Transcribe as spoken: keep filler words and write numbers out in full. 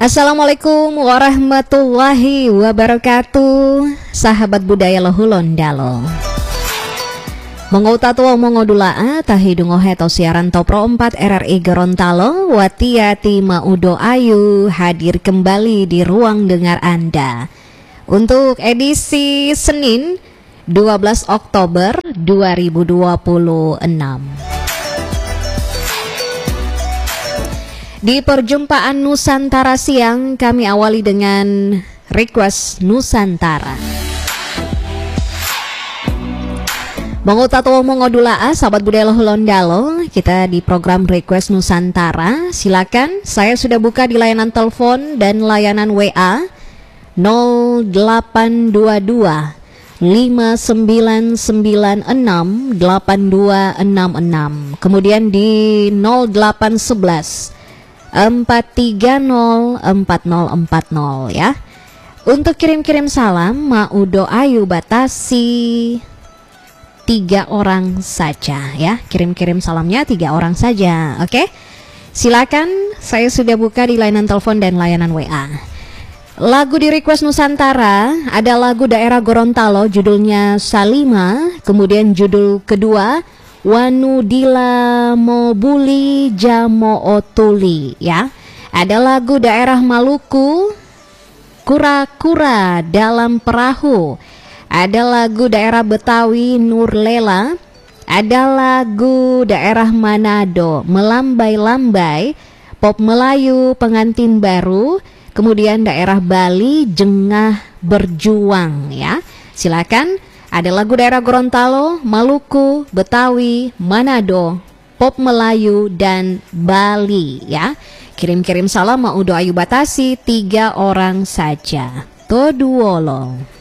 Assalamualaikum warahmatullahi wabarakatuh. Sahabat budaya Lohulon Dalo. Mengutatua mongodulaa tahidungo heto siaran Topro empat R R I Gorontalo. Watiati Maudo Ayu hadir kembali di ruang dengar Anda untuk edisi Senin dua belas Oktober dua ribu dua puluh enam. Di perjumpaan Nusantara siang, kami awali dengan request Nusantara. Mengutatua mongodulaa, sahabat budaya Lohulon Dalo, kita di program request Nusantara. Silakan, saya sudah buka di layanan telepon dan layanan W A nol delapan dua dua lima sembilan sembilan enam delapan dua enam enam. Kemudian di nol delapan sebelas empat tiga nol empat nol empat nol ya. Untuk kirim-kirim salam, Maudo Ayu batasi tiga orang saja ya. Kirim-kirim salamnya tiga orang saja. Oke, silakan, saya sudah buka di layanan telepon dan layanan W A. Lagu di request Nusantara ada lagu daerah Gorontalo, judulnya Salima. Kemudian judul kedua Wanu Dila Mobuli Jamo Otuli ya. Ada lagu daerah Maluku, Kura-kura dalam perahu. Ada lagu daerah Betawi, Nurlela. Ada lagu daerah Manado, Melambai-lambai, Pop Melayu Pengantin Baru. Kemudian daerah Bali, Jengah Berjuang ya. Silakan. Ada lagu daerah Gorontalo, Maluku, Betawi, Manado, Pop Melayu, dan Bali ya. Kirim-kirim salam Maudo Ayu batasi tiga orang saja. Toduolo.